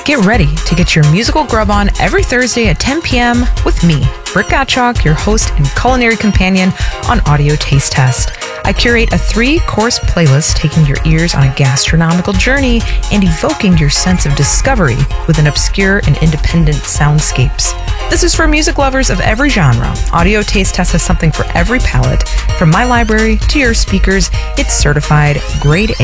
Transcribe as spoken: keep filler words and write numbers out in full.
Get ready to get your musical grub on every Thursday at ten p.m. with me, Britt Gottschalk, your host and culinary companion on Audio Taste Test. I curate a three-course playlist taking your ears on a gastronomical journey and evoking your sense of discovery within obscure and independent soundscapes. This is for music lovers of every genre. Audio Taste Test has something for every palate. From my library to your speakers, it's certified grade A.